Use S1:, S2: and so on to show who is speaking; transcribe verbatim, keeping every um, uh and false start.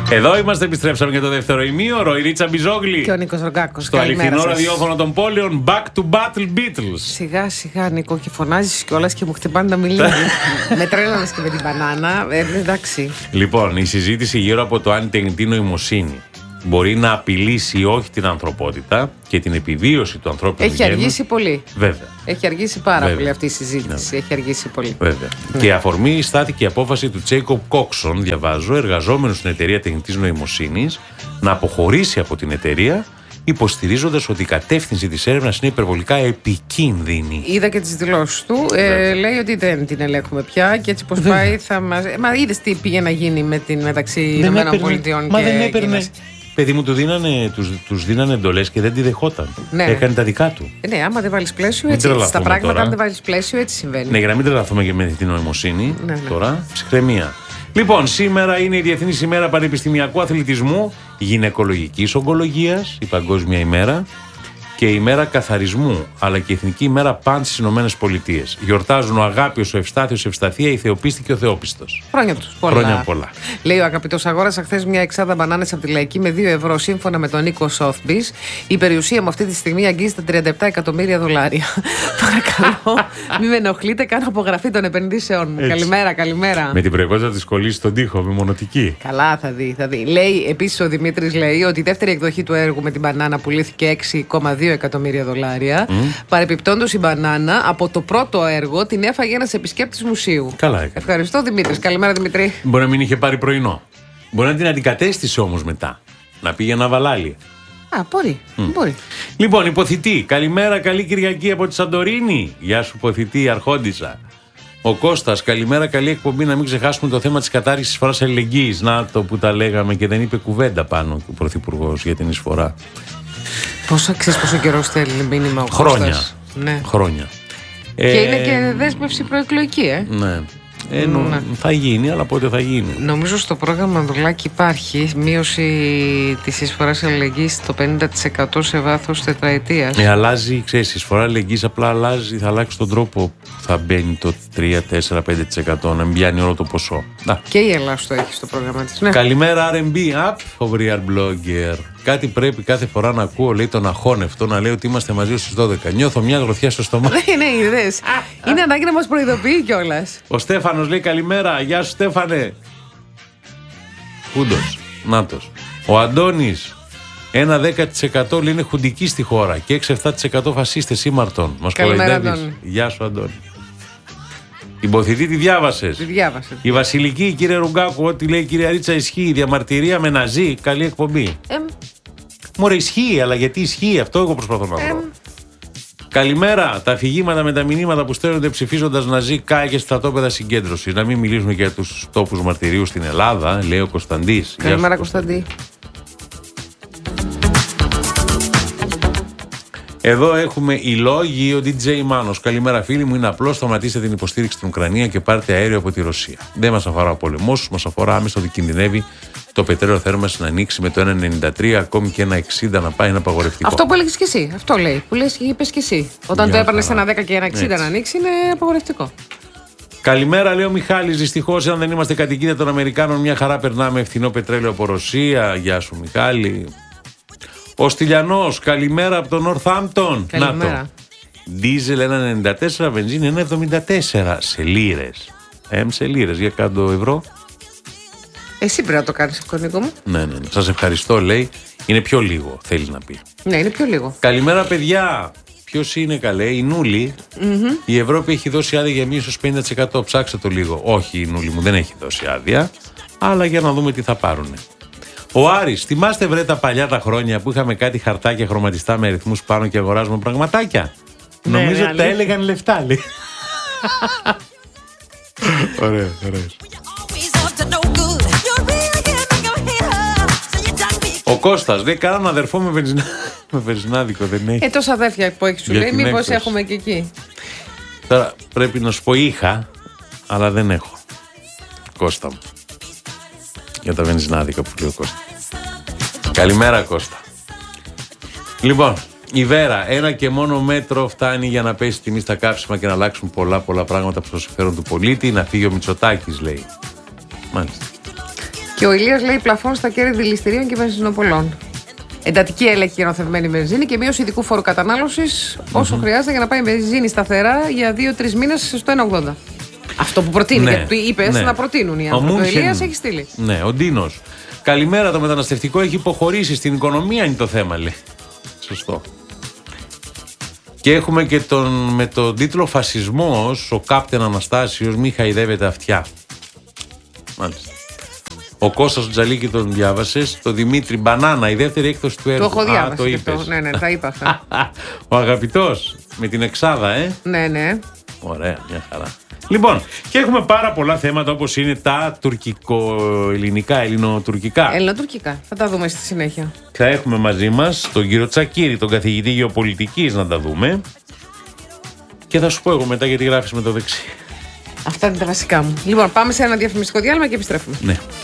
S1: Εδώ είμαστε, επιστρέψαμε για το δεύτερο ημίωρο. Η Ρίτσα Μπιζόγλη
S2: και ο Νίκος Ρογκάκος.
S1: Στο αληθινό ραδιόφωνο των πόλεων. Back to Battle Beatles.
S2: Σιγά σιγά, Νίκο, και φωνάζεις κιόλας και μου χτυπάνε τα μιλία. Με τρέλανες και με την μπανάνα. Ε, εντάξει.
S1: Λοιπόν, η συζήτηση γύρω από το αν η τεχνητή νοημοσύνη μπορεί να απειλήσει ή όχι την ανθρωπότητα και την επιβίωση του ανθρώπινου
S2: Έχει
S1: γένους.
S2: αργήσει πολύ.
S1: Βέβαια.
S2: Έχει αργήσει πάρα
S1: Βέβαια.
S2: πολύ αυτή η συζήτηση.
S1: Ναι.
S2: Έχει αργήσει πολύ.
S1: Βέβαια.
S2: Ναι.
S1: Και η αφορμή στάθηκε η απόφαση του Τζέικοπ Κόξον, διαβάζω, εργαζόμενου στην εταιρεία τεχνητής νοημοσύνης, να αποχωρήσει από την εταιρεία, υποστηρίζοντας ότι η κατεύθυνση της έρευνας είναι υπερβολικά επικίνδυνη.
S2: Είδα και τις δηλώσεις του. Ε, λέει ότι δεν την ελέγχουμε πια και έτσι πως πάει θα μας... Μα είδες τι πήγε να γίνει με την μεταξύ Ηνωμένων Πολιτειών και
S1: Μα δεν έπαιρνε.
S2: Κίνας.
S1: Παιδί μου, του δίνανε, τους, τους δίνανε εντολές και δεν τη δεχόταν.
S2: Ναι.
S1: Έκανε τα δικά του.
S2: Ε, ναι, άμα δεν βάλεις πλαίσιο,
S1: Μην
S2: έτσι. Στα
S1: τρελαθούμε
S2: πράγματα,
S1: τώρα.
S2: αν δεν βάλεις πλαίσιο, έτσι συμβαίνει.
S1: Ναι, για να μην τρελαθούμε και με την νοημοσύνη.
S2: Ναι, ναι.
S1: Τώρα, ψυχραιμία. Λοιπόν, σήμερα είναι η Διεθνής ημέρα Πανεπιστημιακού Αθλητισμού, Γυναικολογικής Ογκολογίας, η Παγκόσμια ημέρα, και η ημέρα καθαρισμού, αλλά και η Εθνική ημέρα Παν στις Ηνωμένες Πολιτείες. Γιορτάζουν ο Αγάπιος, ο Ευστάθιος, η Ευσταθία, η Θεοπίστη και ο Θεόπιστος.
S2: Χρόνια τους. Πολλά.
S1: Χρόνια πολλά.
S2: Λέει ο αγαπητός, αγόρασα χθες μια εξάδα μπανάνες από τη Λαϊκή με δύο ευρώ σύμφωνα με τον Νίκο Σόθμπις. Η περιουσία μου αυτή τη στιγμή αγγίζει τα τριάντα επτά εκατομμύρια δολάρια. Παρακαλώ, μην με ενοχλείτε, κάνω απογραφή των επενδύσεών μου.
S1: Έτσι.
S2: Καλημέρα, καλημέρα.
S1: Με την προϋπόθεση της κολλής στον τοίχο, με μονοτική.
S2: Καλά, θα δει, θα δει. Λέει επίσης ο Δημήτρης, λέει ότι η δεύτερη εκδοχή του έργου με την μπανάνα πουλήθηκε έξι κόμμα δύο εκατομμύρια δολάρια. Mm. Παρεπιπτόντως, η μπανάνα από το πρώτο έργο την έφαγε ένας επισκέπτης μουσείου.
S1: Καλά έκανε.
S2: Ευχαριστώ, Δημήτρης. Καλημέρα, Δημήτρη.
S1: Μπορεί να μην είχε πάρει πρωινό. Μπορεί να την αντικατέστησε όμως μετά. Να πήγε να βαλάλει.
S2: Α, μπορεί. Mm. μπορεί.
S1: Λοιπόν, υποθητή. Καλημέρα, καλή Κυριακή από τη Σαντορίνη. Γεια σου, υποθητή, Αρχόντισσα. Ο Κώστας, καλημέρα, καλή εκπομπή. Να μην ξεχάσουμε το θέμα της κατάργησης της φοράς αλληλεγγύης. Να το που τα λέγαμε και δεν είπε κουβέντα πάνω ο Πρωθυπουργός για την εισφορά.
S2: Πόσο ξέρεις πόσο καιρό θέλει μήνυμα ο
S1: Χρόνια.
S2: Κώστας. Ναι.
S1: Χρόνια.
S2: Και
S1: ε,
S2: είναι και δέσμευση προεκλογική, ε.
S1: Ναι. Ε, νο,
S2: Ναι.
S1: Θα γίνει, αλλά πότε θα γίνει.
S2: Νομίζω στο πρόγραμμα Ανδρουλάκη υπάρχει μείωση της εισφοράς αλληλεγγύης στο πενήντα τοις εκατό σε βάθος τετραετίας.
S1: Ε, αλλάζει, ξέρεις, η εισφορά αλληλεγγύης απλά αλλάζει, θα αλλάξει τον τρόπο που θα μπαίνει το τρία, τέσσερα, πέντε τοις εκατό, να μην πιάνει όλο το ποσό. Να.
S2: Και η Ελλάδα το έχει στο πρόγραμμα της. Ναι.
S1: Καλημέρα αρ εμ μπι, up, ο Real Blogger. Κάτι πρέπει κάθε φορά να ακούω, λέει, τον αχώνευτο, να λέει ότι είμαστε μαζί στις δώδεκα. Νιώθω μια γροθιά στο στομάχι.
S2: Δεν είναι είδες. Είναι ανάγκη να μας προειδοποιεί κιόλας.
S1: Ο Στέφανος λέει καλημέρα. Γεια σου, Στέφανε. Κούντος. Νάτος. Ο Αντώνης. Ένα δέκα τοις εκατό λέει είναι χουντική στη χώρα και έξι επτά τοις εκατό φασίστες ήμαρτον. Μας κοροϊδεύεις. Γεια σου, Αντώνη. Την ποθητή τη διάβασες.
S2: Τη διάβασε.
S1: Η Βασιλική, κύριε Ρουγκάκου, ό,τι λέει η κυρία Ρίτσα ισχύει. Η διαμαρτυρία με ναζί. Καλή εκπομπή.
S2: Ε,
S1: Μωρέ, ισχύει, αλλά γιατί ισχύει, αυτό εγώ προσπαθώ να βρω. Καλημέρα. Τα αφηγήματα με τα μηνύματα που στέλνονται ψηφίζοντας ναζί κάει και στρατόπεδα συγκέντρωση. Να μην μιλήσουμε για τους τόπους μαρτυρίου στην Ελλάδα, λέει ο Κωνσταντής.
S2: Καλημέρα, Κωνσταντή.
S1: Εδώ έχουμε οι λόγοι, ο ντι τζέι Μάνος. Καλημέρα, φίλοι μου. Είναι απλό. Σταματήστε την υποστήριξη στην Ουκρανία και πάρτε αέριο από τη Ρωσία. Δεν μας αφορά ο πολεμός, μας αφορά άμεσα ότι κινδυνεύει το πετρέλαιο θέρμανσης να ανοίξει με το ένα ενενήντα τρία, ακόμη και ένα εξήντα να πάει ένα απαγορευτικό.
S2: Αυτό που έλεγες και εσύ. Αυτό λέει. Που λες, είπες και εσύ. Όταν
S1: Για
S2: το έπαιρνε
S1: χαρά.
S2: ένα δέκα και ένα εξήντα
S1: Έτσι.
S2: να ανοίξει, είναι απαγορευτικό.
S1: Καλημέρα, λέει ο Μιχάλης. Δυστυχώς, αν δεν είμαστε κατοικίδια των Αμερικάνων, μια χαρά περνάμε φθηνό πετρέλαιο από Ρωσία. Γεια σου, Μιχάλη. Ο Στυλιανός, καλημέρα από τον Νορθάμπτον.
S2: Καλημέρα.
S1: Δίζελ ένα ενενήντα τέσσερα, βενζίνη ένα εβδομήντα τέσσερα σε λίρες. Εμ σε λίρες, για κάτω ευρώ.
S2: Εσύ πρέπει να το κάνεις αυτό, Νίκο μου.
S1: Ναι, ναι, ναι. Σας ευχαριστώ, λέει. Είναι πιο λίγο, θέλει να πει.
S2: Ναι, είναι πιο λίγο.
S1: Καλημέρα, παιδιά. Ποιος είναι, καλέ, η Νούλη. Mm-hmm. Η Ευρώπη έχει δώσει άδεια για μείωση ως πενήντα τοις εκατό. Ψάξτε το λίγο. Όχι, η Νούλη μου δεν έχει δώσει άδεια. Αλλά για να δούμε τι θα πάρουν. Ο Άρης, θυμάστε βρε τα παλιά τα χρόνια που είχαμε κάτι χαρτάκια χρωματιστά με αριθμούς πάνω και αγοράζουμε πραγματάκια.
S2: Ναι,
S1: Νομίζω
S2: ναι,
S1: ότι τα έλεγαν λεφτά, λέει. Ωραία, ωραία. Ο Κώστας, λέει, κάναν αδερφό με, βενζινά... με βενζινάδικο, δεν έχει.
S2: Ε, τόσα αδέρφια που έχει σου
S1: Για
S2: λέει,
S1: την
S2: μήπως
S1: έκδοση.
S2: έχουμε και εκεί.
S1: Τώρα πρέπει να σου πω είχα, αλλά δεν έχω. Κώστα μου. Για τα βενζινάδικα που λέει ο Κώστα. Καλημέρα, Κώστα. Λοιπόν, η Βέρα, ένα και μόνο μέτρο φτάνει για να πέσει τιμή στα κάψιμα και να αλλάξουν πολλά πολλά πράγματα προς το συμφέρον του πολίτη. Να φύγει ο Μητσοτάκης, λέει. Μάλιστα.
S2: Και ο Ηλίας λέει πλαφών στα κέρδη δηληστηρίων και βενζινοπολών. Εντατική έλεγχη για νοθευμένη βενζίνη και μείωση ειδικού φόρου κατανάλωσης όσο mm-hmm. χρειάζεται για να πάει η βενζίνη σταθερά για δύο τρεις μήνες στο ένα ογδόντα. Αυτό που προτείνει, ναι, γιατί είπες ναι. να προτείνουν οι άνθρωποι. Ο, ο Ηλίας έχει στείλει.
S1: Ναι, ο Ντίνος. Καλημέρα, το μεταναστευτικό έχει υποχωρήσει. Στην οικονομία είναι το θέμα, λέει. Σωστό. Και έχουμε και τον, με τον τίτλο Φασισμός, ο Κάπτεν Αναστάσιος μη χαϊδεύεται αυτιά. Μάλιστα. Ο Κώστας Τζαλίκη τον διάβασες. Το Δημήτρη Μπανάνα, η δεύτερη έκδοση του έργου.
S2: Το έχω διάβασει.
S1: Α, το είπες.
S2: Ναι, ναι, τα είπα αυτά.
S1: Ο αγαπητός, με την εξάδα, ε.
S2: Ναι, ναι.
S1: Ωραία, μια χαρά. Λοιπόν, και έχουμε πάρα πολλά θέματα όπως είναι τα τουρκικο-ελληνικά, ελληνοτουρκικά.
S2: Ελληνοτουρκικά. Θα τα δούμε στη συνέχεια.
S1: Θα έχουμε μαζί μας τον κύριο Τσακίρη, τον καθηγητή γεωπολιτικής, να τα δούμε. Και θα σου πω εγώ μετά γιατί γράφεις με το δεξί.
S2: Αυτά είναι τα βασικά μου. Λοιπόν, πάμε σε ένα διαφημιστικό διάλειμμα και επιστρέφουμε.
S1: Ναι.